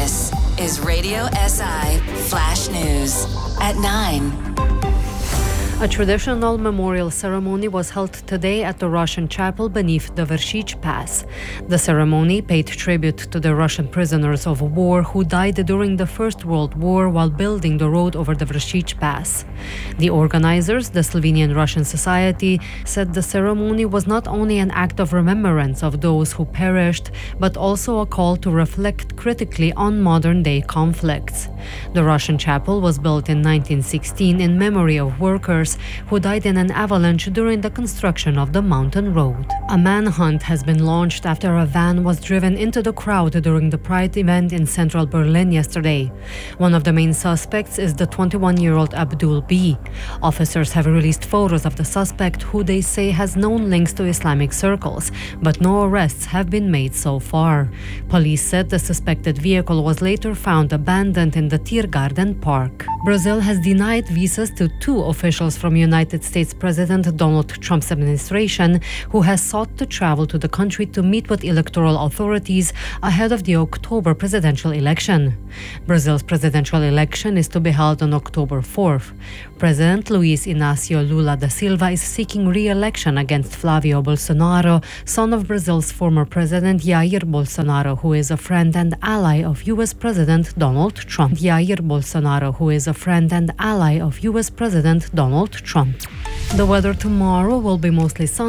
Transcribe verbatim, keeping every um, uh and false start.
This is Radio S I Flash News at nine. A traditional memorial ceremony was held today at the Russian chapel beneath the Vershich Pass. The ceremony paid tribute to the Russian prisoners of war who died during the First World War while building the road over the Vershich Pass. The organizers, the Slovenian Russian Society, said the ceremony was not only an act of remembrance of those who perished, but also a call to reflect critically on modern-day conflicts. The Russian chapel was built in nineteen sixteen in memory of workers who died in an avalanche during the construction of the mountain road. A manhunt has been launched after a van was driven into the crowd during the Pride event in central Berlin yesterday. One of the main suspects is the twenty-one-year-old Abdul B. Officers have released photos of the suspect, who they say has known links to Islamic circles, but no arrests have been made so far. Police said the suspected vehicle was later found abandoned in the Tiergarten Park. Brazil has denied visas to two officials from United States President Donald Trump's administration, who has sought to travel to the country to meet with electoral authorities ahead of the October presidential election. Brazil's presidential election is to be held on October fourth. President Luiz Inácio Lula da Silva is seeking re-election against Flavio Bolsonaro, son of Brazil's former president Jair Bolsonaro, who is a friend and ally of U S President Donald Trump. Jair Bolsonaro, who is a friend and ally of U S President Donald Trump. The weather tomorrow will be mostly sunny.